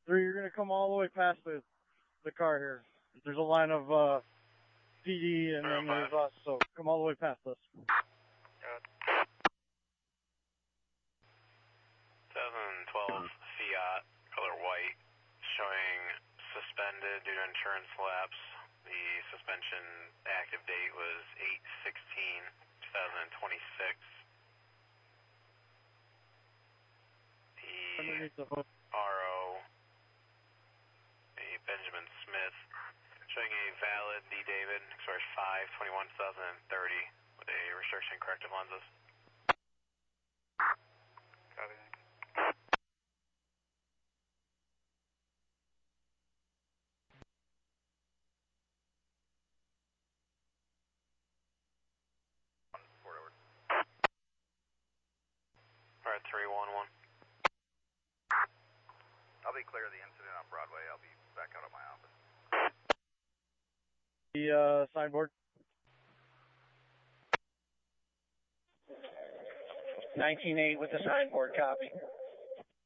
3, you're going to come all the way past the car here. There's a line of PD and then there's us, so come all the way past us. 2012 Fiat, color white, showing suspended due to insurance lapse. The suspension active date was 8/16/2026. The RO, a Benjamin Smith, showing a valid D. David, expired 5/21/2030 with a restriction corrective lenses. Got it. Alright, 311. I'll be clear of the incident on Broadway. I'll be back out of my office. The signboard. 19-8 with the signboard, copy.